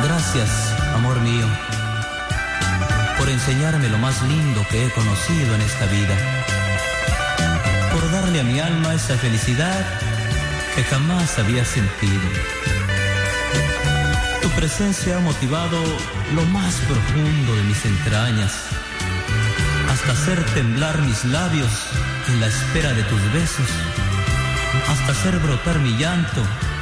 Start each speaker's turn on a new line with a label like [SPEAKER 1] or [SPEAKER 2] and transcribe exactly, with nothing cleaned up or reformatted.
[SPEAKER 1] Gracias, amor mío, por enseñarme lo más lindo que he conocido en esta vida, por darle a mi alma esa felicidad que jamás había sentido. Tu presencia ha motivado lo más profundo de mis entrañas, hasta hacer temblar mis labios en la espera de tus besos, hasta hacer brotar mi llanto